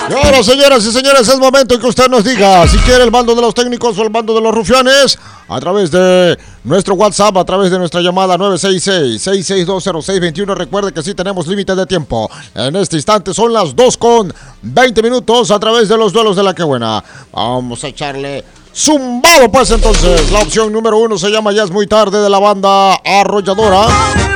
Y ahora, señoras y señores, es momento en que usted nos diga si quiere el bando de los técnicos o el bando de los rufianes a través de nuestro WhatsApp, a través de nuestra llamada 966-6620621. Recuerde que sí tenemos límite de tiempo. En este instante son las 2:20 a través de los duelos de la que buena. Vamos a echarle zumbado, pues entonces. La opción número 1 se llama Ya es muy tarde, de la banda Arrolladora.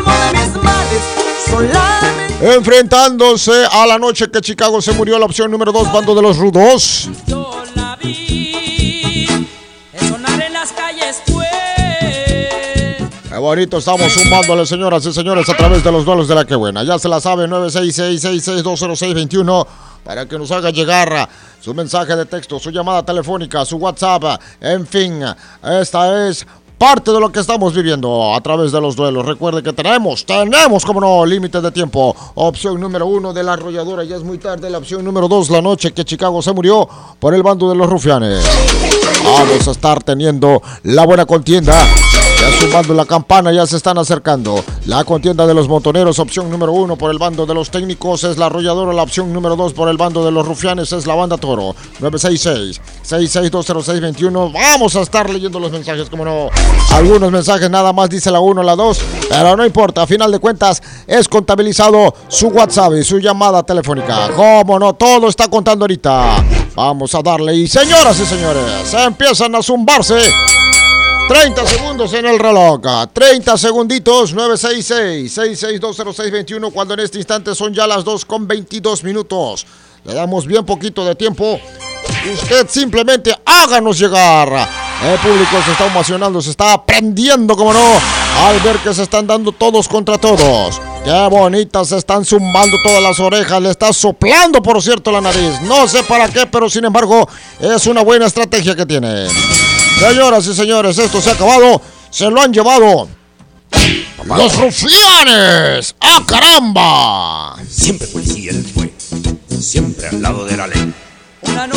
Enfrentándose a la noche que Chicago se murió, la opción número 2, bando de los rudos. Yo la vi sonar en las calles, pues. Qué bonito, estamos sumándole, señoras y señores, a través de los duelos de la que buena. Ya se la sabe, 966-6620621, para que nos haga llegar su mensaje de texto, su llamada telefónica, su WhatsApp, en fin, esta es parte de lo que estamos viviendo a través de los duelos. Recuerde que tenemos, como no, límite de tiempo. Opción número 1 de la Arrolladora, Ya es muy tarde. La opción número 2, la noche que Chicago se murió, por el bando de los rufianes. Vamos a estar teniendo la buena contienda. Ya sumando la campana, ya se están acercando. La contienda de los montoneros, opción número 1 por el bando de los técnicos es la Arrolladora. La opción número 2 por el bando de los rufianes es la banda Toro. 966-6620621. Vamos a estar leyendo los mensajes, como no. Algunos mensajes nada más dice la 1, la 2, pero no importa. A final de cuentas es contabilizado su WhatsApp y su llamada telefónica. Como no, todo está contando ahorita. Vamos a darle y señoras y señores, se empiezan a zumbarse. 30 segundos en el reloj, 30 segunditos, 966-6620621, cuando en este instante son ya las 2:22. Le damos bien poquito de tiempo. Usted simplemente háganos llegar. El público se está emocionando, se está prendiendo, como no, al ver que se están dando todos contra todos. Qué bonitas se están zumbando todas las orejas, le está soplando, por cierto, la nariz. No sé para qué, pero sin embargo, es una buena estrategia que tiene. Señoras y señores, esto se ha acabado. Se lo han llevado los rufianes. ¡Ah, caramba! Siempre policía él fue, siempre al lado de la ley. Una noche